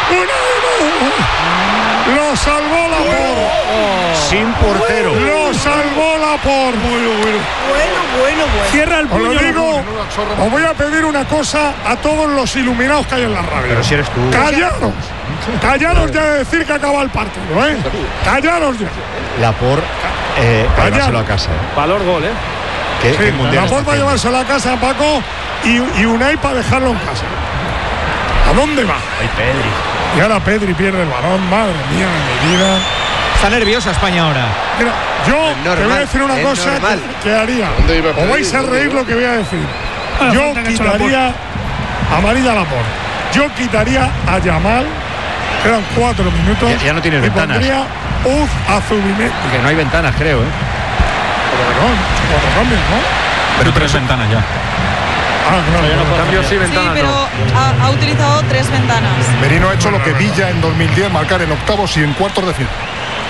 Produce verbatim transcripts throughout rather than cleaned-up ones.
Lo salvó Laporte. Sin portero. Lo salvó Laporte. Bueno, bueno. Bueno, bueno, bueno. Cierra el Os puño. lo digo, os voy a pedir una cosa a todos los iluminados que hay en la radio. Pero si eres tú. Callaros. Callaros ya de decir que acaba el partido, ¿eh? Callaros ya. Laporte eh, para llevárselo a casa. ¿eh? Valor gol, ¿eh? ¿Qué, Sí, qué mundial Laporte está va a haciendo? llevárselo a casa, Paco, y, y Unai para dejarlo en casa. ¿A dónde va? Ay, Pedri. Y ahora Pedri pierde el balón, madre mía de mi vida. Está nerviosa España ahora. Mira, yo normal, te voy a decir una es cosa normal. que, que haría. ¿Dónde iba Os Pedri? vais a ¿Dónde reír iba? lo que voy a decir. Ah, Yo falta que ha hecho quitaría amarilla a Laporte. Yo quitaría a Yamal. Quedan cuatro minutos. Ya- ya no tienes y ventanas. pondría Uz a Zubimendi. Que no hay ventanas, creo, ¿eh? Pero bueno, cuatro cambios, ¿no? Pero tres ventanas ya. Ah, claro. claro. Cambios sí, Sí, ventanas pero no. ha, ha utilizado tres ventanas. Merino ha hecho lo que Villa en dos mil diez, marcar en octavos y en cuartos de final.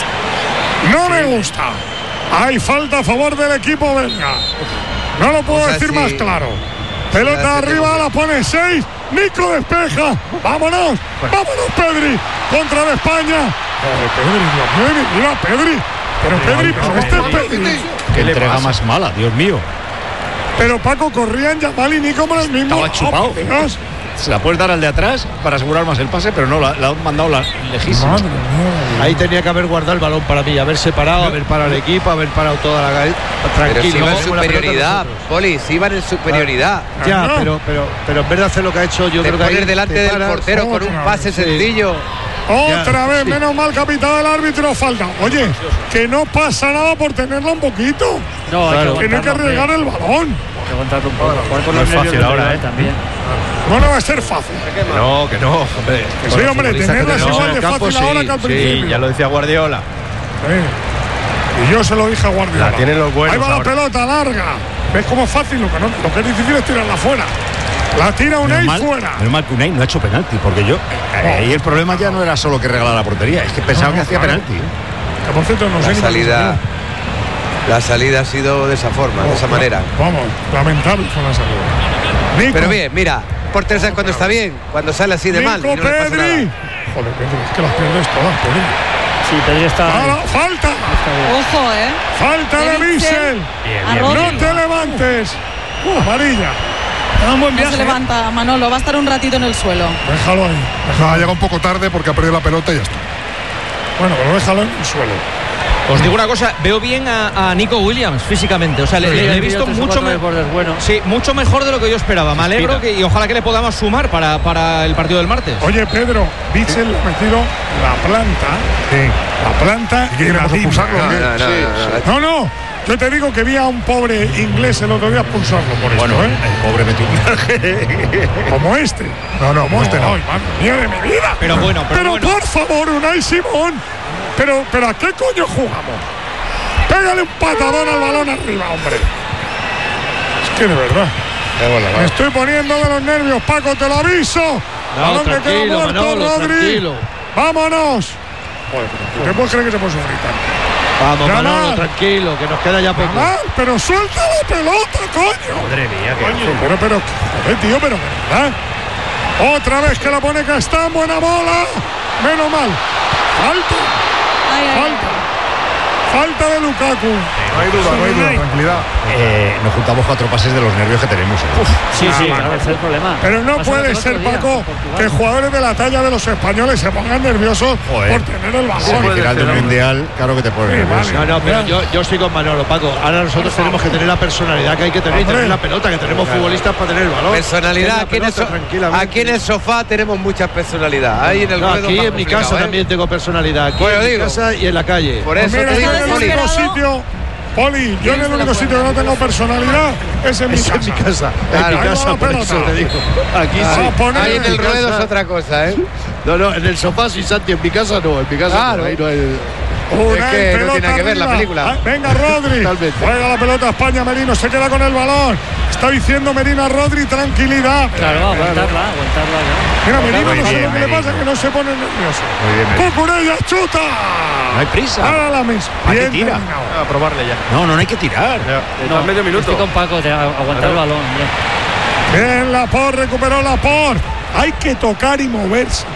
No me gusta. Hay falta a favor del equipo belga. No lo puedo O sea, decir sí. más claro. Pelota Ya, sí, arriba, sí. la pone seis. Nico despeja. Vámonos. Vámonos, Pedri. Contra de España. Joder, Pedri, Dios mío, mira, Pedri. Pero Pedri, pero este es Pedri. Qué entrega más mala, Dios mío. Pero Paco corrían Yamal y Nico por el mismo. Estaba chupado. Oh, por Dios. Se la puedes dar al de atrás para asegurar más el pase, pero no, la, la han mandado la, lejísima. Madre mía. Ahí tenía que haber guardado el balón para mí, haber separado, haber parado el equipo, haber parado toda la calle. Pero Tranquilo. si iba en vamos con la pelota superioridad, nosotros. Poli, si iban en superioridad. Ya, No. pero, pero, pero en vez de hacer lo que ha hecho, yo Te creo que ahí pones delante te del paras. portero con un otra pase vez, sí. sencillo. Otra Ya, vez, sí. menos mal capitán el árbitro, falta. Oye, que no pasa nada por tenerla un poquito. No, Claro. hay que Tiene que aguantarlo, arriesgar el balón. Hay que aguantarlo un poco. Jugar con No los es nervios fácil de ahora, verdad, ¿eh? También. No, no va a ser fácil. No, que no, hombre. Que sí, hombre, tenerla es igual de fácil ahora que al principio. Sí, ya lo decía Guardiola. Sí. Y yo se lo dije a Guardiola. La tienen los buenos Ahí va la ahora. pelota larga. ¿Ves cómo es fácil? Lo que, no, lo que es difícil es tirarla fuera. La tira Unai Menos mal, fuera. menos mal que Unai no ha hecho penalti, porque yo. eh, Ahí el problema ya no era solo que regalara la portería, es que pensaba No, que hacía claro. penalti. ¿eh? Que por cierto no sé La ni salida, la salida ha sido de esa forma, de esa manera. Vamos, lamentable fue la salida. Nico, Pero bien, mira, portero sabes cuando está bien, cuando sale así de mal. y Nico no le pasa Pedri. nada. Joder, Pedri, es que las pierdes todas, Pedri. Sí, Pedri está. Ahora, falta. Ojo, ¿eh? Falta de De Bitzel. Bitzel. A No Rodri. te levantes. Uh, amarilla. Da un buen No se viaje. levanta, Manolo. Va a estar un ratito en el suelo. Déjalo ahí. Ha llegado un poco tarde porque ha perdido la pelota y ya está. Bueno, pero déjalo en el suelo. Os digo una cosa, veo bien a, a Nico Williams físicamente. O sea, le, le- le he visto mucho, me- bueno. sí, mucho mejor de lo que yo esperaba. Me alegro Inspira. que, y ojalá que le podamos sumar para, para el partido del martes. Oye, Pedro, Bitzel le ha metido la planta. Sí. La planta. ¿Y qué queremos tibia. expulsarlo? No, ¿Qué? no, no, Sí, no, no. No, no. Yo te digo que vi a un pobre inglés el otro día expulsarlo por Bueno, esto, ¿eh? el pobre metió un viaje. Como este. No, no, como este no. Ay, madre mía de mi vida. Pero bueno, pero, Pero bueno. por favor, Unai Simón. Pero, pero ¿a qué coño jugamos? Pégale un patadón al balón arriba, hombre. Es que de verdad. Me estoy poniendo de los nervios, Paco, te lo aviso. No, Balón que queda tranquilo, muerto, Manolo, Rodri. tranquilo. Vámonos. Joder, pero ¿te puedes creer que se puso a gritar? Vamos, Yamal. Manolo, tranquilo, que nos queda ya poco. Yamal, pero suelta la pelota, coño. Madre mía, qué Coño, pero, pero, joder, tío, pero de verdad. Otra vez que la pone Castán, buena bola. Menos mal. Falta, Ay, ay, ay. falta. Falta de Lukaku. No hay duda, no hay duda, tranquilidad. Eh, nos juntamos cuatro pases de los nervios que tenemos. ¿eh? Sí, sí, Ah, claro, ese es el problema. Pero no Pasó puede el otro ser, día Paco, con Portugal. que jugadores de la talla de los españoles se pongan nerviosos Joder. por tener el balón. Semifinal del mundial, claro que te pones Sí, nervioso. vale. No, no, pero yo, yo estoy con Manolo, Paco. Ahora nosotros tenemos que tener la personalidad que hay que tener y Hombre. tener la pelota, que tenemos futbolistas para tener el balón. Personalidad, Tener aquí la en, el pelota so- tranquilamente. aquí en el sofá tenemos mucha personalidad. Ahí en el No, ruedo aquí más en mi complicado, casa ¿eh? también tengo personalidad. Aquí Bueno, en mi digo. casa y en la calle. Por Pues eso mira, te yo digo, en el Poli. único desesperado. sitio, Poli, yo en el se la único puede sitio que no tengo personalidad es en mi Es en casa. mi casa, Claro. en mi Ahí va casa, la por pelota. eso te digo. Aquí Ah, sí. poner Ahí en el mi ruedo casa- es otra cosa, ¿eh? No, no, en el sofá sí, Santi, en mi casa no, en mi casa Claro. no, ahí no hay... Unai, Es que no pelota tiene nada que ver la arriba. película. Ah, venga, Rodri. Totalmente. Juega la pelota a España, Merino. Se queda con el balón. Está diciendo Merino a Rodri, tranquilidad. Claro, aguantarla, aguantarla ya. Mira, Merino, Muy no sé bien, lo que le Merino. pasa, que no se pone nervioso. Muy bien, Merino. Cucurella, chuta. No hay prisa. Ahora la misma. ¿Para qué Bien tira? terminado. A probarle ya. No, no, no hay que tirar. No, medio minuto. Estoy con Paco, de aguantar el balón, hombre. Bien, Laporte, recuperó Laporte. Hay que tocar y moverse.